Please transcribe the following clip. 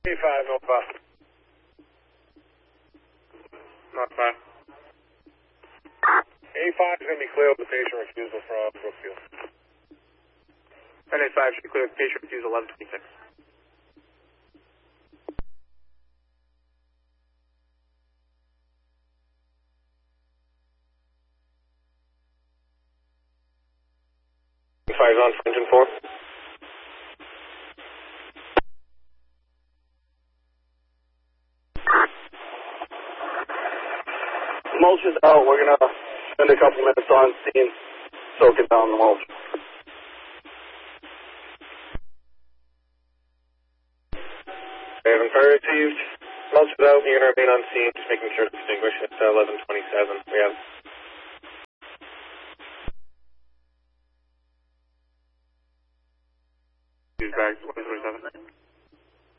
A5, no fire. Not fire. A5 is going to be clear with the patient refusal from Brookfield. 1085 should be clear with patient refusal 1126. A5 is on for engine 4. Mulch is out. We're going to spend a couple minutes on scene, soak it down the mulch. Raven, fire received. Mulch is out. You're going to remain on scene, just making sure to extinguish at 1127. We have